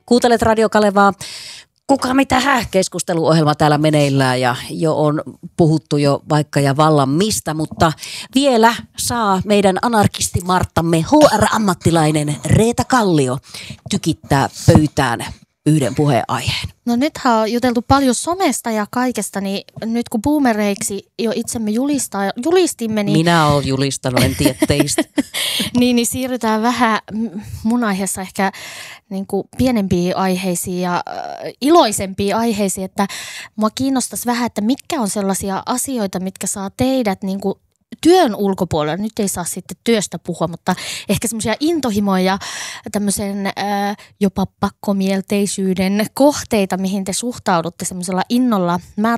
Kuuntelet Radio Kalevaa. Kuka mitä keskusteluohjelma täällä meneillään ja jo on puhuttu jo vaikka ja vallan mistä, mutta vielä saa meidän anarkistimarttamme HR-ammattilainen Reetta Kallio tykittää pöytään yhden puheenaiheen. No nythän on juteltu paljon somesta ja kaikesta, niin nyt kun boomereiksi jo itsemme julistimme, niin... Minä olen julistanut, en tiedä teistä. niin siirrytään vähän mun aiheessa ehkä niin kuin pienempiin aiheisiin ja iloisempiin aiheisiin, että mua kiinnostaisi vähän, että mitkä on sellaisia asioita, mitkä saa teidät niin kuin työn ulkopuolella, nyt ei saa sitten työstä puhua, mutta ehkä semmoisia intohimoja, tämmöisen jopa pakkomielteisyyden kohteita, mihin te suhtaudutte semmoisella innolla. Mä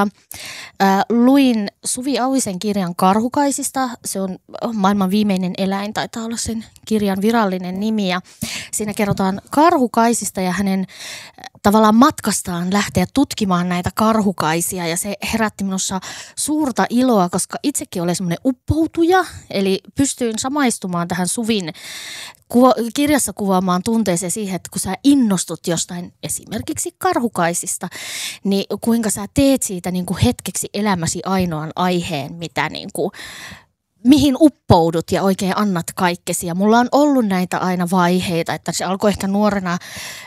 luin Suvi Auvisen kirjan Karhukaisista, se on maailman viimeinen eläin, taitaa olla sen kirjan virallinen nimi, ja siinä kerrotaan karhukaisista ja hänen tavallaan matkastaan lähteä tutkimaan näitä karhukaisia, ja se herätti minussa suurta iloa, koska itsekin olen semmoinen uppoutuja, eli pystyin samaistumaan tähän Suvin kirjassa kuvaamaan tunteeseen siihen, että kun sä innostut jostain esimerkiksi karhukaisista, niin kuinka sä teet siitä niin kuin hetkeksi elämäsi ainoan aiheen, mitä niin kuin mihin uppoudut ja oikein annat kaikkesi. Ja mulla on ollut näitä aina vaiheita, että se alkoi ehkä nuorena.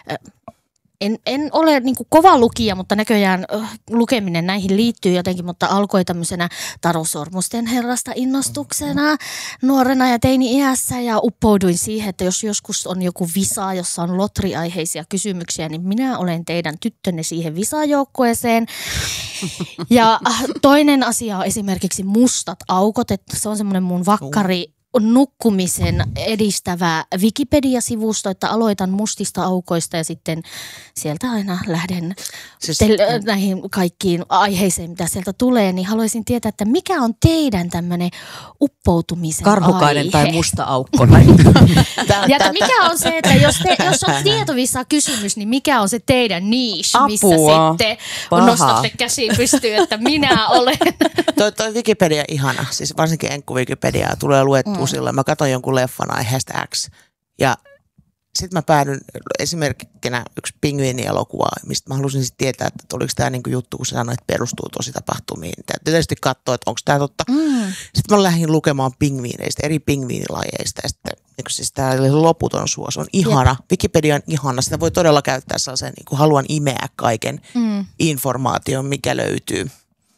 En ole niin kuin kova lukija, mutta näköjään lukeminen näihin liittyy jotenkin, mutta alkoi tämmöisenä Taru Sormusten herrasta innostuksena nuorena ja teini-iässä ja uppouduin siihen, että jos joskus on joku visa, jossa on lotriaiheisia kysymyksiä, niin minä olen teidän tyttönne siihen visajoukkueeseen. Ja toinen asia on esimerkiksi mustat aukot, että se on semmoinen mun vakkari nukkumisen edistävä Wikipedia-sivusto, että aloitan mustista aukoista ja sitten sieltä aina lähden näihin kaikkiin aiheisiin, mitä sieltä tulee, niin haluaisin tietää, että mikä on teidän tämmöinen uppoutumisen Karhukainen aihe? tai musta aukko. Ja että mikä on se, että jos on tietovissa kysymys, niin mikä on se teidän niche, missä sitten nostatte käsiin pystyyn, että minä olen. Toi Wikipedia ihana, siis varsinkin enkku-Wikipediaa tulee luettua sillä. Mä katson jonkun leffan aiheesta X ja sitten mä päädyin esimerkkinä yksi pingviinielokuva, mistä mä halusin sitten tietää, että oliko tämä niinku juttu, kun sä sanoit, että perustuu tosi tapahtumiin. Täytyy tietysti katsoa, että onko tämä totta. Sitten mä lähdin lukemaan pingviineistä, eri pingviinilajeista ja sitten siis tämä oli loputon suos. On ihana. Wikipedia on ihana. Sitä voi todella käyttää sellaisen, niin kuin haluan imeä kaiken informaation, mikä löytyy.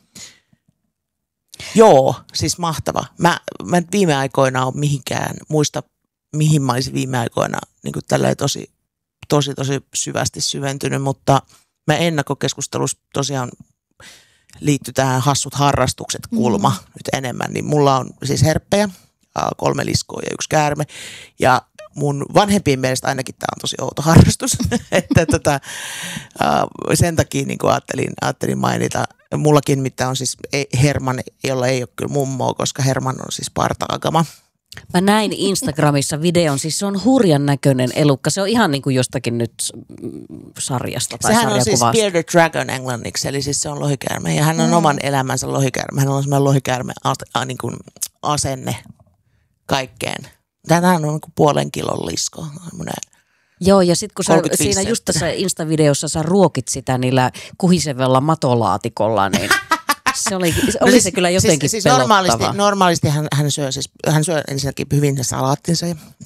Joo, siis mahtava. Mä viime aikoina ole mihinkään muista, mihin mä olisin viime aikoina niin kuin tälleen tosi syvästi syventynyt, mutta mä ennakkokeskustelussa tosiaan liittyy tähän hassut harrastukset kulma nyt enemmän, niin mulla on siis herppejä, 3 liskoa ja 1 käärme ja mun vanhempien mielestä ainakin tämä on tosi outo harrastus, että sen takia niin kuin ajattelin mainita. Mullakin mitä on siis Herman, jolla ei ole kyllä mummoa, koska Herman on siis partaagama. Mä näin Instagramissa videon, siis se on hurjan näköinen elukka. Se on ihan niin kuin jostakin nyt sarjasta tai sehän sarjakuvasta. Sehän on siis Bearded Dragon englanniksi, eli siis se on lohikäärme. Ja hän on oman elämänsä lohikäärme. Hän on semmoinen lohikäärme niin kuin asenne kaikkeen. Tämä on niin kuin 0,5 kilon lisko. Joo, ja sitten kun sä siinä just tässä Insta-videossa sä ruokit sitä niillä kuhisevalla matolaatikolla, niin se oli se kyllä jotenkin siis pelottava. normaalisti hän syö ensinnäkin hyvin ne salaattinsa